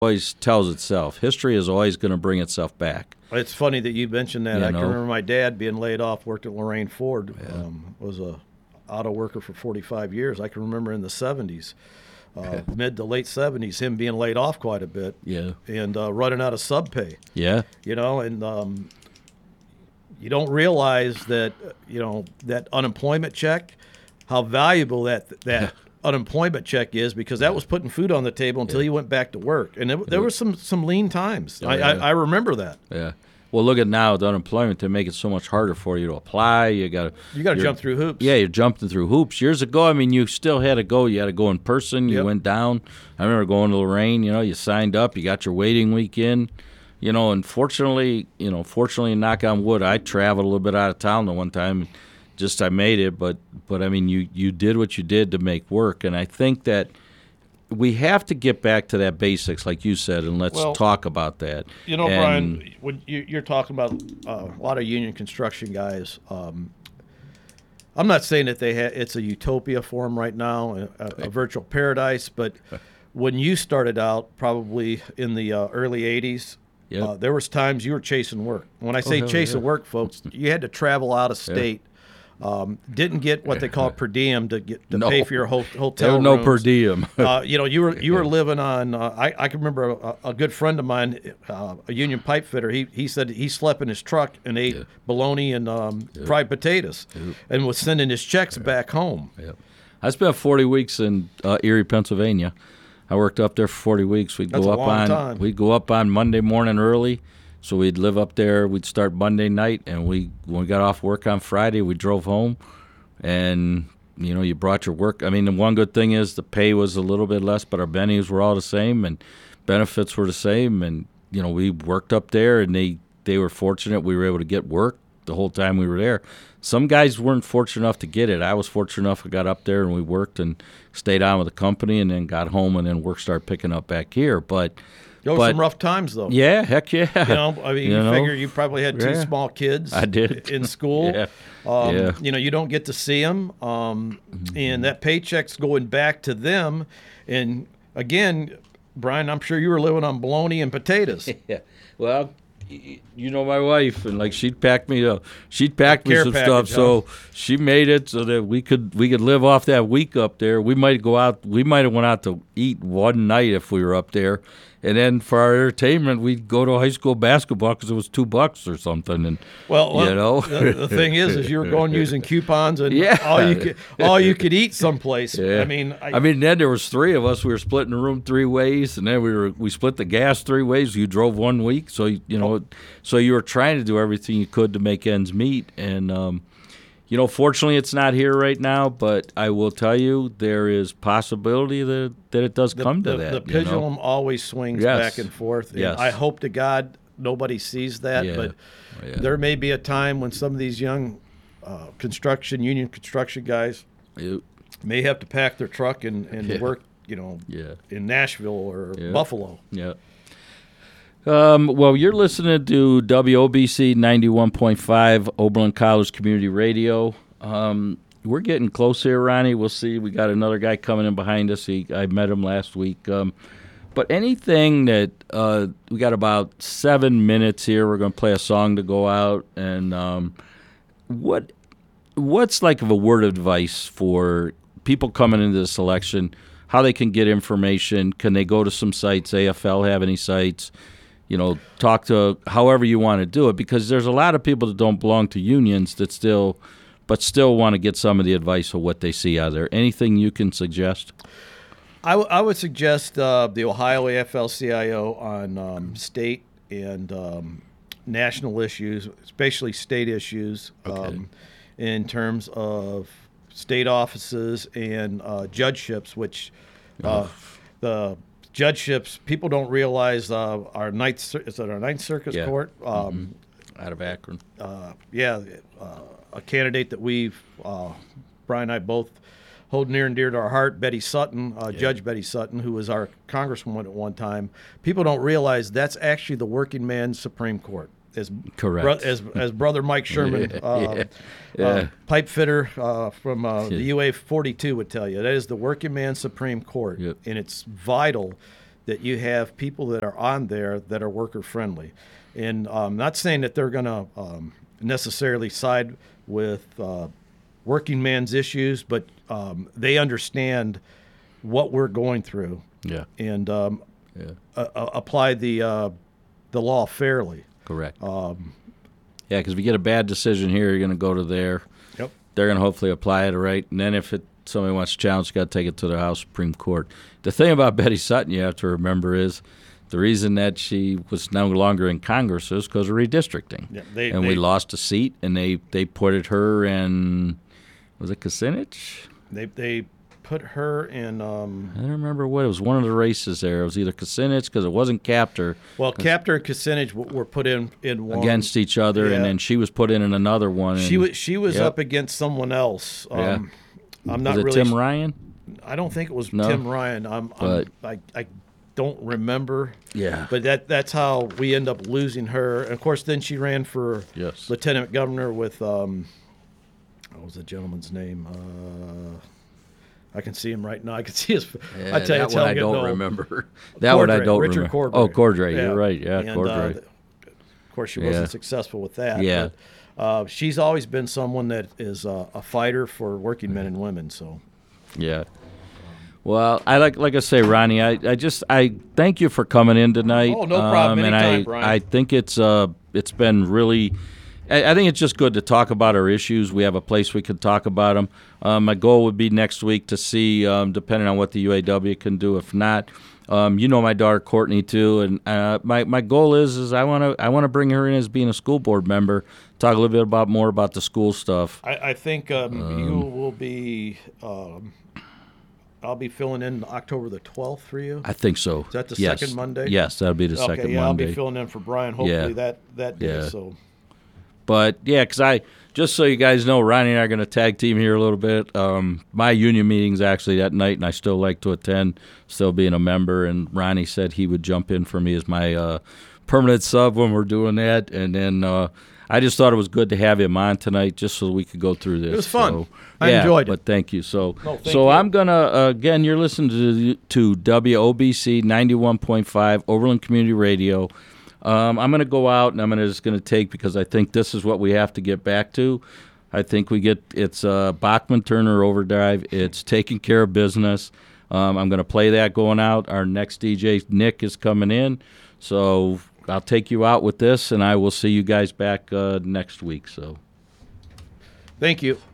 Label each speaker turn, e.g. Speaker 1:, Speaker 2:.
Speaker 1: always tells itself. History is always going to bring itself back.
Speaker 2: It's funny that you mentioned that.
Speaker 1: You
Speaker 2: I
Speaker 1: know?
Speaker 2: can remember my dad being laid off, worked at Lorraine Ford, was a auto worker for 45 years. I can remember in the 70s, mid to late 70s, him being laid off quite a bit.
Speaker 1: Yeah.
Speaker 2: And running out of sub pay.
Speaker 1: Yeah.
Speaker 2: You know, and you don't realize that, that unemployment check, how valuable that unemployment check is, because that was putting food on the table until you went back to work. And there were some lean times. I remember that.
Speaker 1: Yeah. Well, look at now, the unemployment, they make it so much harder for you to apply. You got
Speaker 2: to jump through hoops.
Speaker 1: Yeah, you're jumping through hoops. Years ago, I mean, you still had to go. You had to go in person. You went down. I remember going to Lorraine. You signed up. You got your waiting week in. And fortunately, knock on wood, I traveled a little bit out of town the one time. I made it, but I mean, you did what you did to make work, and I think that we have to get back to that basics, like you said, and let's talk about that.
Speaker 2: Brian, when you're talking about a lot of union construction guys, I'm not saying that it's a utopia for them right now, a virtual paradise, but when you started out, probably in the early 80s, there was times you were chasing work. When I say chasing work, folks, you had to travel out of state. Didn't get what they call per diem to pay for your hotel
Speaker 1: there was
Speaker 2: rooms.
Speaker 1: no per diem.
Speaker 2: You were living on. I can remember a good friend of mine, a union pipe fitter. He said he slept in his truck and ate bologna and fried potatoes, and was sending his checks back home.
Speaker 1: I spent 40 weeks in Erie, Pennsylvania. I worked up there for 40 weeks. We'd go up on Monday morning early. So we'd live up there. We'd start Monday night, and when we got off work on Friday, we drove home. And, you brought your work. I mean, the one good thing is the pay was a little bit less, but our bennies were all the same, and benefits were the same. And, we worked up there, and they were fortunate we were able to get work the whole time we were there. Some guys weren't fortunate enough to get it. I was fortunate enough I got up there, and we worked and stayed on with the company, and then got home, and then work started picking up back here. But
Speaker 2: some rough times, though.
Speaker 1: Yeah, heck yeah.
Speaker 2: You figure you probably had two small kids.
Speaker 1: I did.
Speaker 2: In school. You don't get to see them, and that paycheck's going back to them. And again, Brian, I'm sure you were living on bologna and potatoes.
Speaker 1: Yeah. Well, my wife, and she'd pack me some stuff, so she made it so that we could live off that week up there. We might have went out to eat one night if we were up there. And then for our entertainment, we'd go to high school basketball because it was $2 or something. And
Speaker 2: the thing is you were going using coupons and all you could eat someplace.
Speaker 1: Yeah. I mean, then there was three of us. We were splitting the room three ways, and then we split the gas three ways. You drove one week, so so you were trying to do everything you could to make ends meet. And fortunately, it's not here right now, but I will tell you there is possibility that it does come to that.
Speaker 2: The pendulum always swings back and forth.
Speaker 1: Yes.
Speaker 2: I hope to God nobody sees that, but there may be a time when some of these young union construction guys may have to pack their truck and work, in Nashville or Buffalo.
Speaker 1: Yeah. Well, you're listening to WOBC 91.5 Oberlin College Community Radio. We're getting close here, Ronnie. We'll see. We got another guy coming in behind us. I met him last week. But anything that we got about 7 minutes here. We're going to play a song to go out. And what's like of a word of advice for people coming into this election, how they can get information? Can they go to some sites? AFL have any sites? Talk to however you want to do it, because there's a lot of people that don't belong to unions that still want to get some of the advice of what they see out there. Anything you can suggest?
Speaker 2: I would suggest the Ohio AFL-CIO on state and national issues, especially state issues, in terms of state offices and judgeships, which the judgeships, people don't realize our Ninth Circuit Court
Speaker 1: out of Akron.
Speaker 2: A candidate that we've Brian and I both hold near and dear to our heart, Betty Sutton, Judge Betty Sutton, who was our congresswoman at one time. People don't realize that's actually the working man's Supreme Court.
Speaker 1: Correct.
Speaker 2: As Brother Mike Sherman, pipe fitter from the UA 42 would tell you, that is the working man's Supreme Court, and it's vital that you have people that are on there that are worker friendly. And not saying that they're going to necessarily side with working man's issues, but they understand what we're going through.
Speaker 1: Yeah.
Speaker 2: And apply the law fairly.
Speaker 1: Correct. Yeah, because if you get a bad decision here, you're going to go to there.
Speaker 2: Yep.
Speaker 1: They're going to hopefully apply it right, and then if somebody wants to challenge, you got to take it to the House Supreme Court. The thing about Betty Sutton you have to remember is the reason that she was no longer in Congress is because of redistricting.
Speaker 2: Yeah,
Speaker 1: we lost a seat, and they put her in, was it Kucinich?
Speaker 2: They put her in. I
Speaker 1: don't remember what it was. One of the races there. It was either Kucinich because it wasn't Capter.
Speaker 2: Well, Capter and Kucinich were put in one
Speaker 1: against each other, and then she was put in another one.
Speaker 2: She was up against someone else. I'm not
Speaker 1: was it
Speaker 2: really.
Speaker 1: Tim Ryan?
Speaker 2: I don't think it was Tim Ryan. I don't remember.
Speaker 1: Yeah.
Speaker 2: But that's how we end up losing her. And of course, then she ran for lieutenant governor with what was the gentleman's name? I can see him right now. I can see his.
Speaker 1: Yeah, I tell you, that one I don't remember. That one I don't remember.
Speaker 2: Richard Cordray.
Speaker 1: Oh, Cordray. Yeah. You're right. Yeah, Cordray.
Speaker 2: Of course, she wasn't successful with that.
Speaker 1: Yeah.
Speaker 2: But, she's always been someone that is a fighter for working men and women. So.
Speaker 1: Yeah. Well, I like I say, Ronnie. I thank you for coming in tonight.
Speaker 2: Oh, no problem. Anytime,
Speaker 1: Brian. I think it's been really. I think it's just good to talk about our issues. We have a place we can talk about them. My goal would be next week to see, depending on what the UAW can do. If not, my daughter Courtney too, and my goal is I want to bring her in as being a school board member. Talk a little bit more about the school stuff.
Speaker 2: I think you will be. I'll be filling in October the 12th for you.
Speaker 1: I think so.
Speaker 2: Is that the second Monday?
Speaker 1: Yes, that'll be the second Monday.
Speaker 2: I'll be filling in for Brian. Hopefully that day.
Speaker 1: Yeah.
Speaker 2: So.
Speaker 1: But because just so you guys know, Ronnie and I are going to tag team here a little bit. My union meeting's actually that night, and I still like to attend, still being a member. And Ronnie said he would jump in for me as my permanent sub when we're doing that. And then I just thought it was good to have him on tonight, just so we could go through this.
Speaker 2: It was fun.
Speaker 1: So,
Speaker 2: I enjoyed it.
Speaker 1: But thank you. So
Speaker 2: thank you.
Speaker 1: I'm gonna again. You're listening to WOBC 91.5 Overland Community Radio. I'm going to go out and I'm just going to take, because I think this is what we have to get back to. I think it's Bachman Turner Overdrive. It's Taking Care of Business. I'm going to play that going out. Our next DJ, Nick, is coming in. So I'll take you out with this, and I will see you guys back next week. So,
Speaker 2: thank you.